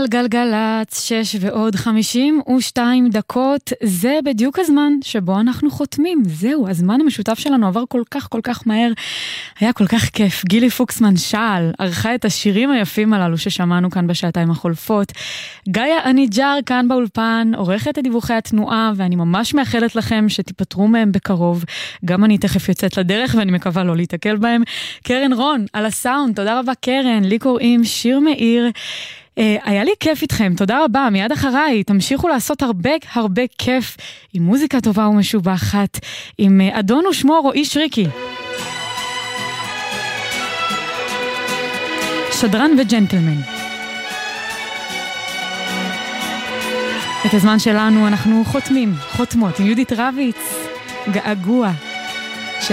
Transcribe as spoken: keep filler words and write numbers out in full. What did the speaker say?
גלגלץ, שש ועוד חמישים ושתיים דקות, זה בדיוק הזמן שבו אנחנו חותמים. זהו, הזמן המשותף שלנו עבר כל כך כל כך מהר. היה כל כך כיף. גילי פוקסמן שעל ערכה את השירים היפים הללו ששמענו כאן בשעתיים החולפות. גאיה אניג'אר כאן באולפן, עורכת את דיווחי התנועה, ואני ממש מאחלת לכם שתיפטרו מהם בקרוב. גם אני תכף יוצאת לדרך ואני מקווה לא להתעכל בהם. קרן רון על הסאונד, תודה רבה קרן. לי קוראים שיר מאיר. היה לי כיף איתכם, תודה רבה, מיד אחריי, תמשיכו לעשות הרבה הרבה כיף, עם מוזיקה טובה ומשובחת, עם אדון ושמו רועי שריקי. שדרן וג'נטלמן. את הזמן שלנו אנחנו חותמים, חותמות, עם יהודית רביץ, געגוע.